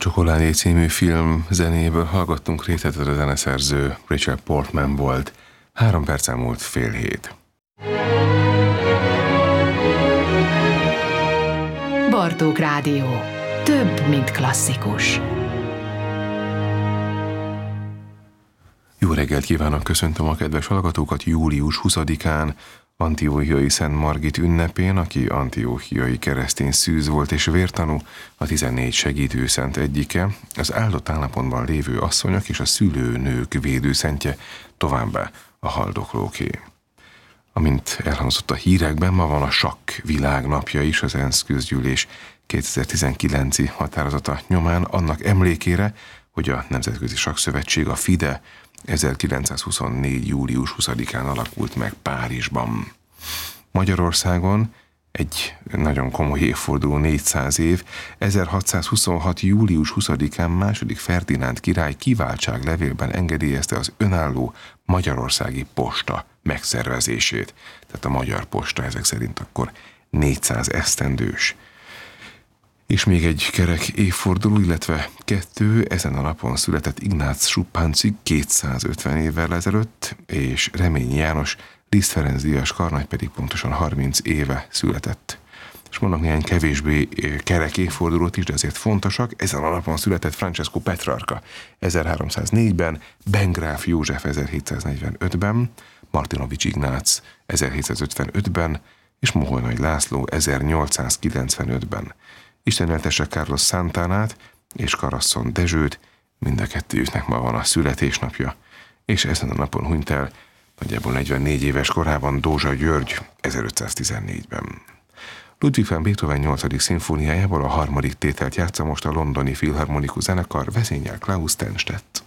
Csokoládé című film zenéből hallgattunk rétetet, a zeneszerző Rachel Portman volt. 3 percen múlt 6:30. Bartók Rádió. Több, mint klasszikus. Jó reggelt kívánok, köszöntöm a kedves hallgatókat július 20-án, Antiochiai Szent Margit ünnepén, aki antiochiai keresztény szűz volt és vértanú, a 14 segítőszent egyike, az áldott állapotban lévő asszonyok és a szülőnők védőszentje, továbbá a haldoklóké. Amint elhangzott a hírekben, ma van a sakk világnapja is, az ENSZ közgyűlés 2019-i határozata nyomán, annak emlékére, hogy a Nemzetközi Sakkszövetség, a FIDE 1924. július 20-án alakult meg Párizsban. Magyarországon egy nagyon komoly évforduló, 400 év, 1626. július 20-án második Ferdinánd király kiváltságlevélben engedélyezte az önálló magyarországi posta megszervezését. Tehát a magyar posta ezek szerint akkor 400 esztendős. És még egy kerek évforduló, illetve 2, ezen a napon született Ignác Schuppanzig 250 évvel ezelőtt, és Reményi János Liszt Ferenc díjas karnagy pedig pontosan 30 éve született. És mondok néhány kevésbé kerek évfordulót is, de ezért fontosak. Ezen a napon született Francesco Petrarca 1304-ben, Bengráf József 1745-ben, Martinovics Ignác 1755-ben, és Moholy Nagy László 1895-ben. Isten éltesse Carlos Santanát és Karasszon Dezsőt, mind a kettőjüknek ma van a születésnapja, és ezen a napon hunyt el nagyjából 44 éves korában Dózsa György 1514-ben. Ludwig van Beethoven 8. szimfóniájából a 3. tételt játsza most a londoni filharmonikus zenekar, vezényel Klaus Tennstedt.